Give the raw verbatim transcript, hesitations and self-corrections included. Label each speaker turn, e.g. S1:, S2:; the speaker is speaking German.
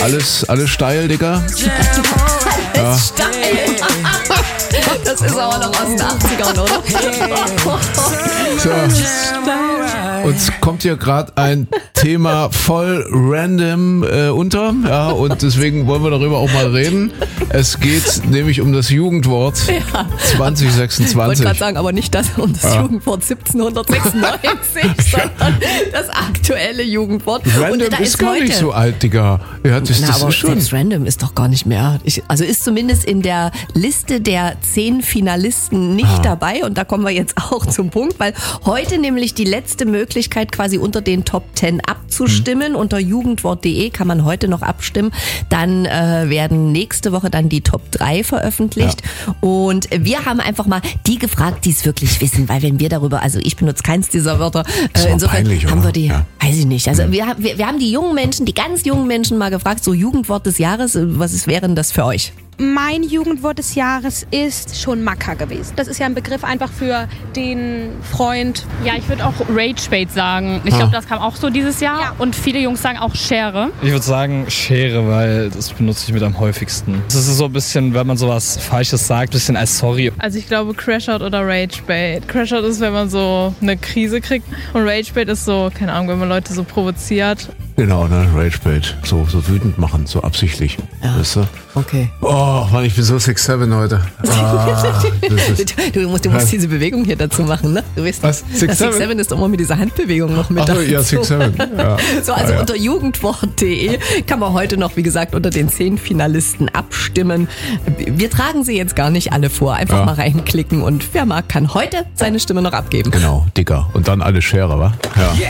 S1: alles, alles steil, Digga.
S2: Alles steil. Das ist aber noch aus den achtzigern, oder?
S1: So. Uns kommt hier gerade ein Thema voll random äh, unter, ja, und deswegen wollen wir darüber auch mal reden. Es geht nämlich um das Jugendwort
S2: Ja.
S1: zwanzig
S2: Ich wollte
S1: sechsundzwanzig.
S2: gerade sagen, aber nicht das um das
S1: Ja.
S2: Jugendwort siebzehnhundertsechsundneunzig, sondern das aktuelle Jugendwort.
S1: Random
S2: da
S1: ist gar
S2: heute,
S1: nicht so alt, Digga. Ja, das,
S2: Na,
S1: das
S2: aber
S1: ist schon.
S2: selbst Random ist doch gar nicht mehr. Ich, also ist zumindest in der Liste der zehn Finalisten nicht
S1: Ah.
S2: dabei. Und da kommen wir jetzt auch zum Punkt, weil heute nämlich die letzte Möglichkeit quasi unter den Top zehn abzustimmen. Unter jugendwort punkt de kann man heute noch abstimmen. Dann äh, werden nächste Woche dann die Top drei veröffentlicht. Und wir haben einfach mal die gefragt, die es wirklich wissen. Weil wenn wir darüber, also ich benutze keins dieser Wörter,
S1: Ist
S2: äh,
S1: auch
S2: insofern
S1: peinlich,
S2: haben
S1: oder?
S2: wir die,
S1: Ja.
S2: weiß ich nicht. Also wir, wir, wir haben die jungen Menschen, die ganz jungen Menschen mal gefragt, so Jugendwort des Jahres, was ist, wäre denn das für euch?
S3: Mein Jugendwort des Jahres ist schon Macker gewesen. Das ist ja ein Begriff einfach für den Freund.
S4: Ja, ich würde auch Ragebait sagen. Ich glaube, das kam auch so dieses Jahr.
S3: Ja.
S4: Und viele Jungs sagen auch Schere.
S5: Ich würde sagen Schere, weil das benutze ich mit am häufigsten. Das ist so ein bisschen, wenn man sowas Falsches sagt, ein bisschen als sorry.
S6: Also ich glaube Crashout oder Ragebait. Crashout ist, wenn man so eine Krise kriegt und Ragebait ist so, keine Ahnung, wenn man Leute so provoziert.
S1: Genau, ne? Ragebait. So, so wütend machen, so absichtlich.
S2: Ja.
S1: Weißt du?
S2: Okay.
S1: Oh, Mann, ich bin so six seven heute. Ah, das ist,
S2: Du musst, du musst diese Bewegung hier dazu machen, ne? Du weißt,
S1: Was? Six
S2: das
S1: seven?
S2: Six Seven ist doch immer mit dieser Handbewegung noch mit
S1: Ach so,
S2: dazu.
S1: ja, six seven. Ja.
S2: So, also
S1: Ah, ja.
S2: unter jugendwort punkt de kann man heute noch, wie gesagt, unter den zehn Finalisten abstimmen. Wir tragen sie jetzt gar nicht alle vor. Einfach
S1: Ja.
S2: mal reinklicken und wer mag, kann heute seine Stimme noch abgeben.
S1: Genau, Digga. Und dann alle Schere, wa? Ja.